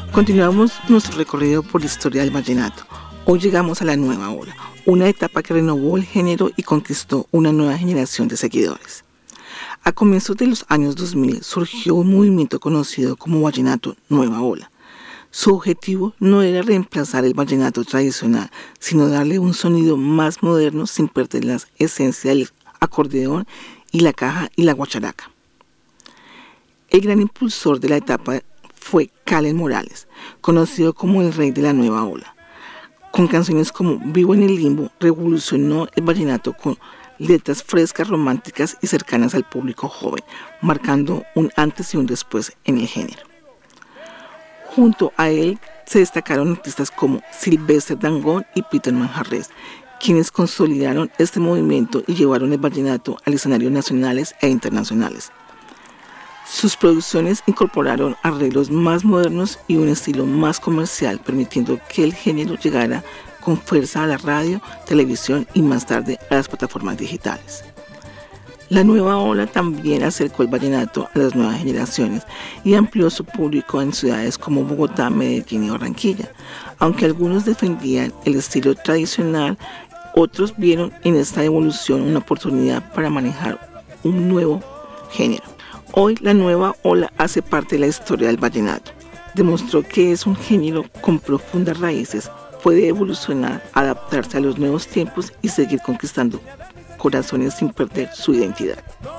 Continuamos nuestro recorrido por la historia del vallenato. Hoy llegamos a la nueva ola, una etapa que renovó el género y conquistó una nueva generación de seguidores. A comienzos de los años 2000 surgió un movimiento conocido como Vallenato Nueva Ola. Su objetivo no era reemplazar el vallenato tradicional, sino darle un sonido más moderno sin perder la esencia del acordeón y la caja y la guacharaca. El gran impulsor de la etapa fue Kaleth Morales, conocido como el rey de la nueva ola. Con canciones como Vivo en el Limbo, revolucionó el vallenato con letras frescas, románticas y cercanas al público joven, marcando un antes y un después en el género. Junto a él se destacaron artistas como Sylvester Dangond y Peter Manjarrés, quienes consolidaron este movimiento y llevaron el vallenato a escenarios nacionales e internacionales. Sus producciones incorporaron arreglos más modernos y un estilo más comercial, permitiendo que el género llegara con fuerza a la radio, televisión y más tarde a las plataformas digitales. La nueva ola también acercó el vallenato a las nuevas generaciones y amplió su público en ciudades como Bogotá, Medellín y Barranquilla. Aunque algunos defendían el estilo tradicional, otros vieron en esta evolución una oportunidad para manejar un nuevo género. Hoy la nueva ola hace parte de la historia del vallenato. Demostró que es un género con profundas raíces, puede evolucionar, adaptarse a los nuevos tiempos y seguir conquistando corazones sin perder su identidad.